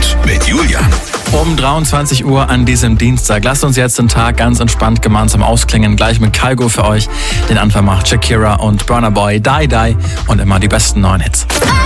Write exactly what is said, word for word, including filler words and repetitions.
Hits mit Julian. Um dreiundzwanzig Uhr an diesem Dienstag. Lasst uns jetzt den Tag ganz entspannt gemeinsam ausklingen. Gleich mit Kygo für euch. Den Anfang macht Shakira und Burna Boy, Die Die und immer die besten neuen Hits.